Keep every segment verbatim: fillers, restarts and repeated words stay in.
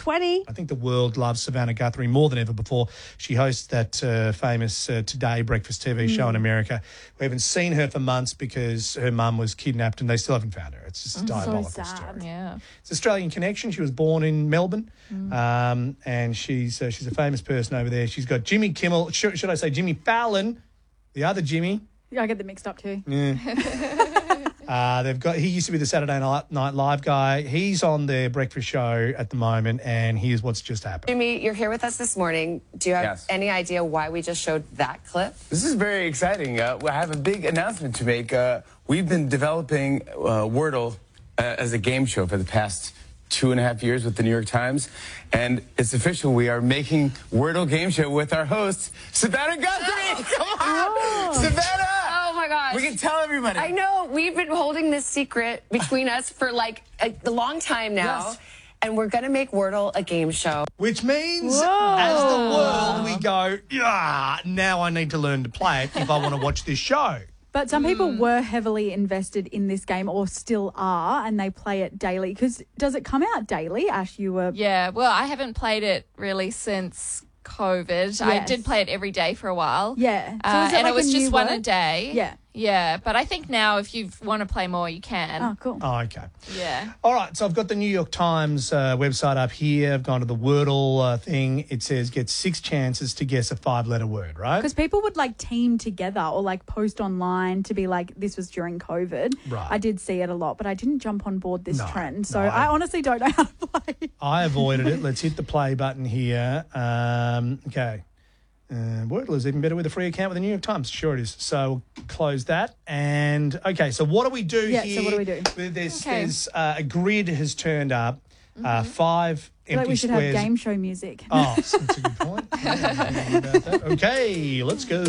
twenty. I think the world loves Savannah Guthrie more than ever before. She hosts that uh, famous uh, Today breakfast T V mm. show in America. We haven't seen her for months because her mum was kidnapped and they still haven't found her. It's just a I'm diabolical so sad. story. Yeah. It's Australian connection. She was born in Melbourne, Mm. um, and she's uh, she's a famous person over there. She's got Jimmy Kimmel. Should, should I say Jimmy Fallon? The other Jimmy. Yeah, I get them mixed up too. Yeah. uh, they've got. He used to be the Saturday Night, Night Live guy. He's on their breakfast show at the moment, and here's what's just happened. Jimmy, you're here with us this morning. Do you have Yes. any idea why we just showed that clip? This is very exciting. Uh, I have a big announcement to make. Uh, we've been developing uh, Wordle uh, as a game show for the past two and a half years with the New York Times, and it's official. We are making Wordle game show with our host, Savannah Guthrie. Come on, Oh. Savannah. Oh my gosh. We can tell everybody. I know. We've been holding this secret between us for like a, a long time now. Yes. And we're going to make Wordle a game show. Which means, Whoa. as the world, we go, yeah, now I need to learn to play it if I want to watch this show. But some people were heavily invested in this game or still are, and they play it daily. Because does it come out daily? Ash, you were... Yeah, well, I haven't played it really since COVID. I Yes. did play it every day for a while. Yeah. So Uh, is it and like it was a just new one a word? day. Yeah. Yeah, but I think now if you want to play more, you can. Oh, cool. Oh, okay. Yeah. All right, so I've got the New York Times uh, website up here. I've gone to the Wordle uh, thing. It says get six chances to guess a five-letter word, right? Because people would like team together or like post online to be like, this was during COVID. Right. I did see it a lot, but I didn't jump on board this No, trend. So no. I honestly don't know how to play. I avoided it. Let's hit the play button here. Um, okay. Uh, Wordle is even better with a free account with the New York Times. Sure it is. So close that. And, okay, so what do we do Yeah, so here? what do we do? There's, Okay. there's uh, a grid has turned up, uh, five I feel empty like we should squares. have game show music. Oh, that's a good point. I didn't think about that. Okay, let's go.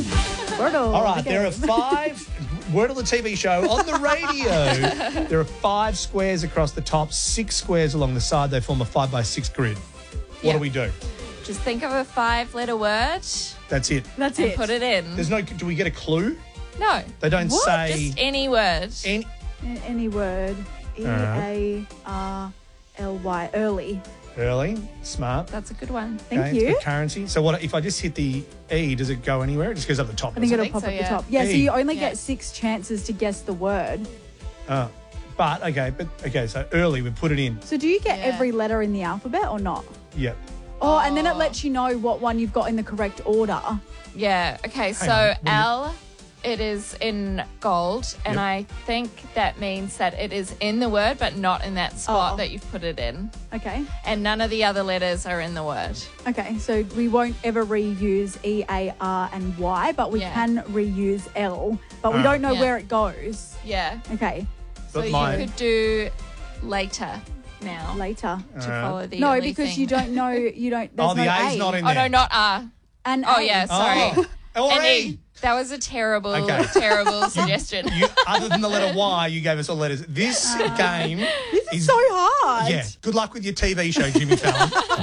Wordle. All right, the there are game. five, Wordle the T V show, on the radio. There are five squares across the top, six squares along the side. They form a five by six grid. What Yeah. do we do? Just think of a five-letter word That's it. That's and it. put it in. There's no, do we get a clue? No. They don't What? say Just any word. any. A- Any word. E A R L Y. Early. Early, smart. That's a good one. Thank Okay, it's you. good currency. So what if I just hit the E, does it go anywhere? It just goes up the top. I think doesn't it'll it? pop so, up the yeah. top. Yeah, so Hey. you only Yeah. get six chances to guess the word. Oh. But, okay, but, okay, so early, we put it in. So do you get Yeah. every letter in the alphabet or not? Yep. Oh, and then it Oh. lets you know what one you've got in the correct order. Yeah. Okay. on, So what do you- L, it is in gold, and Yep. I think that means that it is in the word, but not in that spot Oh. that you've put it in. Okay. And none of the other letters are in the word. Okay, so we won't ever reuse E, A, R, and Y, but we Yeah. can reuse L, but we Ah. don't know Yeah. where it goes. Yeah. Okay, So But you mine- could do later now later. to Uh, follow the No, only because thing. you don't know. You don't. There's Oh, the no A's A. not in Oh there. no, not R. And Oh A. yeah, sorry. Oh. Or And E. E. That was a terrible, Okay. terrible suggestion. You, other than the letter Y, you gave us all letters. This game This is so hard. Yeah. Good luck with your T V show, Jimmy Fallon.